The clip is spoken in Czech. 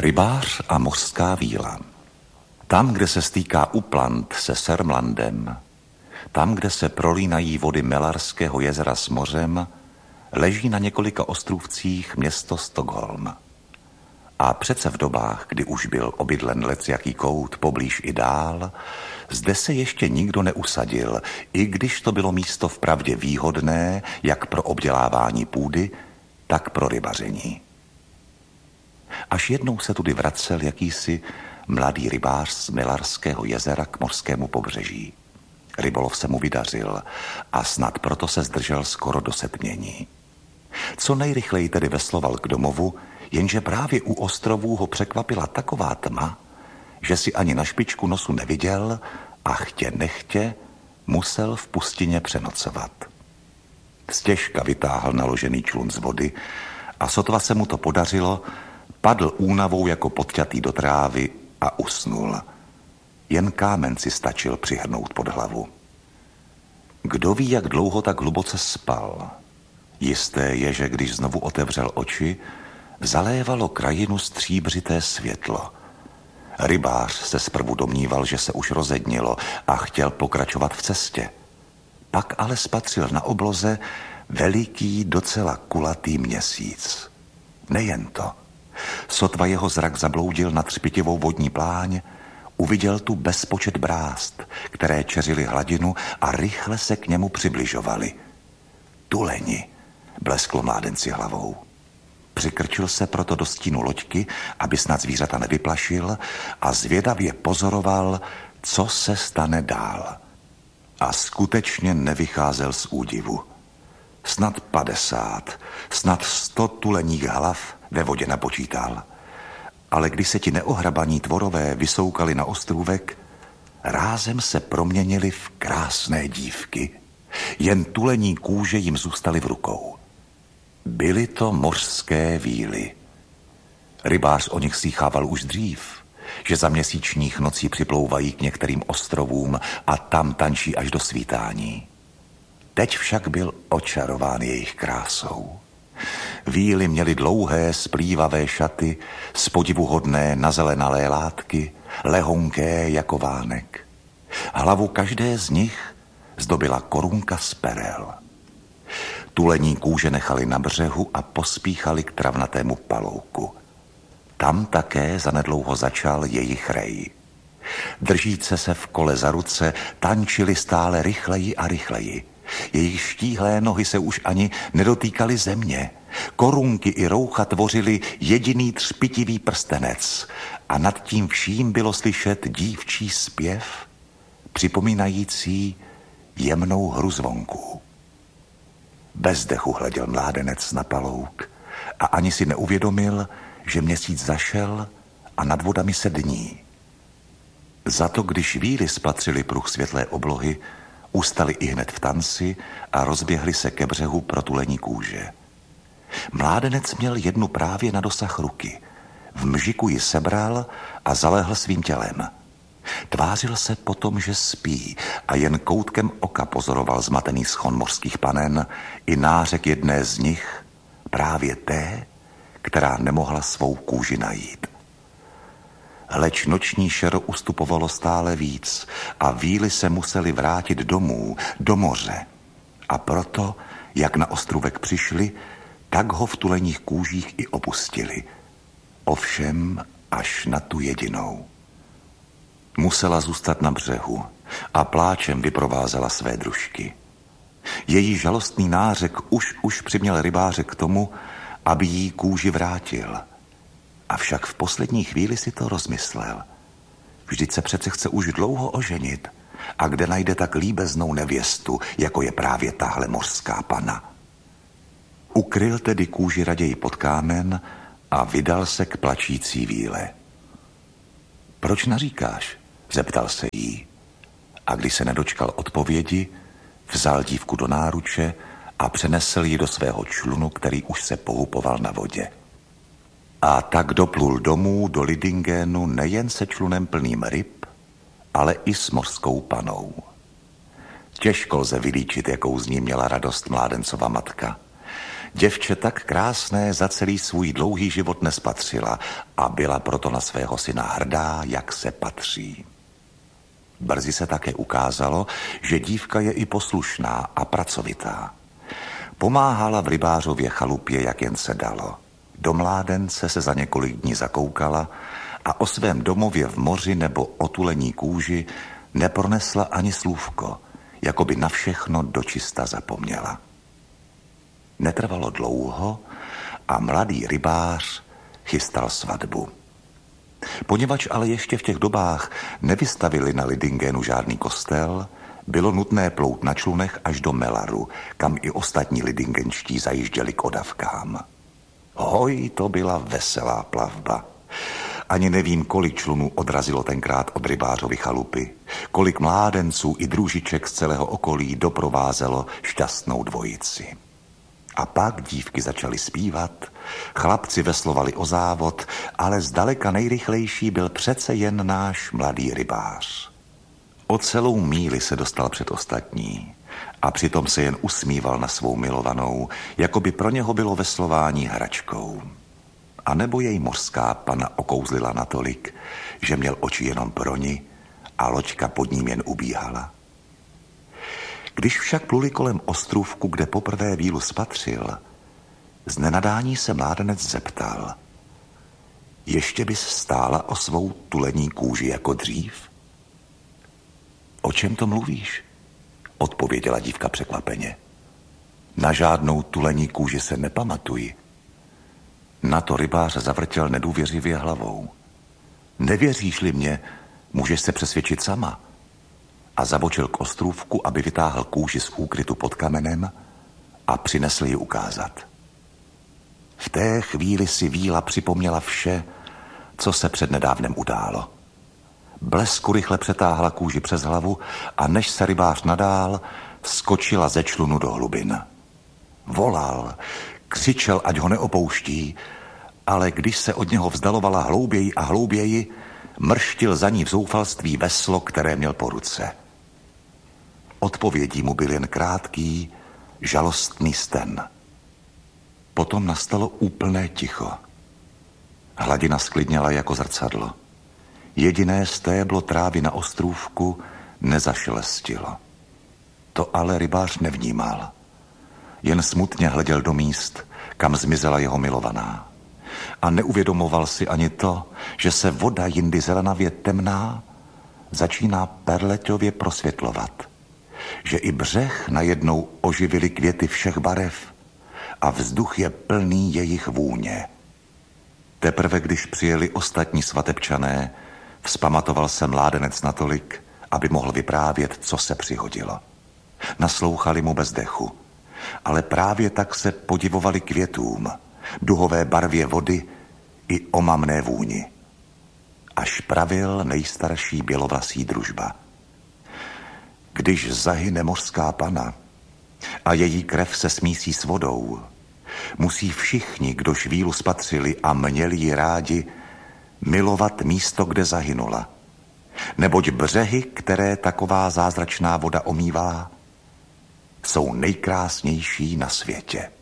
Rybář a mořská víla. Tam, kde se stýká Uppland se Sörmlandem, tam, kde se prolínají vody Mälarského jezera s mořem, leží na několika ostrůvcích město Stockholm. A přece v dobách, kdy už byl obydlen lecjaký kout poblíž i dál, zde se ještě nikdo neusadil, i když to bylo místo vpravdě výhodné, jak pro obdělávání půdy, tak pro rybaření. Až jednou se tudy vracel jakýsi mladý rybář z Mälarského jezera k mořskému pobřeží. Rybolov se mu vydařil a snad proto se zdržel skoro do setmění. Co nejrychleji tedy vesloval k domovu, jenže právě u ostrovů ho překvapila taková tma, že si ani na špičku nosu neviděl a chtě nechtě musel v pustině přenocovat. Stěžka vytáhl naložený člun z vody a sotva se mu to podařilo, padl únavou jako podťatý do trávy a usnul. Jen kámen si stačil přihrnout pod hlavu. Kdo ví, jak dlouho tak hluboce spal. Jisté je, že když znovu otevřel oči, zalévalo krajinu stříbřité světlo. Rybář se zprvu domníval, že se už rozednilo a chtěl pokračovat v cestě. Pak ale spatřil na obloze veliký, docela kulatý měsíc. Nejen to. Sotva jeho zrak zabloudil na třpitivou vodní pláň, uviděl tu bezpočet brázd, které čeřily hladinu a rychle se k němu přibližovaly. Tuleni, blesklo mládenci hlavou. Přikrčil se proto do stínu loďky, aby snad zvířata nevyplašil, a zvědavě pozoroval, co se stane dál. A skutečně nevycházel z údivu. Snad 50, snad 100 tuleních hlav ve vodě napočítal. Ale když se ti neohrabaní tvorové vysoukali na ostrůvek, rázem se proměnili v krásné dívky. Jen tulení kůže jim zůstaly v rukou. Byly to mořské víly. Rybář o nich slýchával už dřív, že za měsíčních nocí připlouvají k některým ostrovům a tam tančí až do svítání. Teď však byl očarován jejich krásou. Víly měly dlouhé, splývavé šaty, spodivuhodné nazelenalé látky, lehonké jako vánek. Hlavu každé z nich zdobila korunka z perel. Tulení kůže nechali na břehu a pospíchali k travnatému palouku. Tam také zanedlouho začal jejich rej. Držíce se v kole za ruce tančili stále rychleji a rychleji. Jejich štíhlé nohy se už ani nedotýkaly země. Korunky i roucha tvořily jediný třpitivý prstenec a nad tím vším bylo slyšet dívčí zpěv, připomínající jemnou hru zvonků. Bez dechu hleděl mládenec na palouk a ani si neuvědomil, že měsíc zašel a nad vodami se dní. Zato, když víly spatřili pruh světlé oblohy, ustali ihned v tanci a rozběhli se ke břehu pro tulení kůže. Mládenec měl jednu právě na dosah ruky. V mžiku ji sebral a zalehl svým tělem. Tvářil se potom, že spí, a jen koutkem oka pozoroval zmatený schon mořských panen i nářek jedné z nich, právě té, která nemohla svou kůži najít. Leč noční šero ustupovalo stále víc a víly se museli vrátit domů, do moře. A proto, jak na ostrůvek přišli, tak ho v tuleních kůžích i opustili. Ovšem až na tu jedinou. Musela zůstat na břehu a pláčem vyprovázela své družky. Její žalostný nářek už přiměl rybáře k tomu, aby jí kůži vrátil. Avšak v poslední chvíli si to rozmyslel. Vždyť se přece chce už dlouho oženit. A kde najde tak líbeznou nevěstu, jako je právě tahle mořská pana? Ukryl tedy kůži raději pod kámen a vydal se k plačící víle. Proč naříkáš? Zeptal se jí. A když se nedočkal odpovědi, vzal dívku do náruče a přenesl ji do svého člunu, který už se pohupoval na vodě. A tak doplul domů do Lidingenu nejen se člunem plným ryb, ale i s mořskou panou. Těžko lze vylíčit, jakou z ní měla radost mládencova matka. Děvče tak krásné za celý svůj dlouhý život nespatřila a byla proto na svého syna hrdá, jak se patří. Brzy se také ukázalo, že dívka je i poslušná a pracovitá. Pomáhala v rybářově chalupě, jak jen se dalo. Do mládence se za několik dní zakoukala a o svém domově v moři nebo o tulení kůži nepronesla ani slůvko, jako by na všechno dočista zapomněla. Netrvalo dlouho a mladý rybář chystal svatbu. Poněvadž ale ještě v těch dobách nevystavili na Lidingenu žádný kostel, bylo nutné plout na člunech až do Melaru, kam i ostatní lidingenští zajížděli k odavkám. Hoj, to byla veselá plavba. Ani nevím, kolik člunů odrazilo tenkrát od rybářovy chalupy, kolik mládenců i družiček z celého okolí doprovázelo šťastnou dvojici. A pak dívky začaly zpívat, chlapci veslovali o závod, ale zdaleka nejrychlejší byl přece jen náš mladý rybář. O celou míli se dostal před ostatní a přitom se jen usmíval na svou milovanou, jako by pro něho bylo veslování hračkou. A nebo jej mořská pana okouzlila natolik, že měl oči jenom pro ni a loďka pod ním jen ubíhala. Když však pluli kolem ostrůvku, kde poprvé vílu spatřil, z nenadání se mládenec zeptal: ještě bys stála o svou tulení kůži jako dřív? O čem to mluvíš? Odpověděla dívka překvapeně. Na žádnou tulení kůži se nepamatuji. Na to rybář zavrtěl nedůvěřivě hlavou. Nevěříš-li mě, můžeš se přesvědčit sama. A zabočil k ostrůvku, aby vytáhl kůži z úkrytu pod kamenem a přinesl ji ukázat. V té chvíli si víla připomněla vše, co se přednedávnem událo. Blesku rychle přetáhla kůži přes hlavu a než se rybář nadál, skočila ze člunu do hlubin. Volal, křičel, ať ho neopouští, ale když se od něho vzdalovala hlouběji a hlouběji, mrštil za ní v zoufalství veslo, které měl po ruce. Odpovědí mu byl jen krátký, žalostný sten. Potom nastalo úplné ticho. Hladina sklidněla jako zrcadlo. Jediné stéblo trávy na ostrůvku nezašelestilo. To ale rybář nevnímal. Jen smutně hleděl do míst, kam zmizela jeho milovaná. A neuvědomoval si ani to, že se voda jindy zelenavě temná začíná perleťově prosvětlovat. Že i břeh najednou oživili květy všech barev a vzduch je plný jejich vůně. Teprve když přijeli ostatní svatebčané, vzpamatoval se mládenec natolik, aby mohl vyprávět, co se přihodilo. Naslouchali mu bez dechu, ale právě tak se podivovali květům, duhové barvě vody i omamné vůni. Až pravil nejstarší bělovlasý družba. Když zahyne mořská pana a její krev se smísí s vodou, musí všichni, kdož vílu spatřili a měli ji rádi, milovat místo, kde zahynula. Neboť břehy, které taková zázračná voda omývá, jsou nejkrásnější na světě.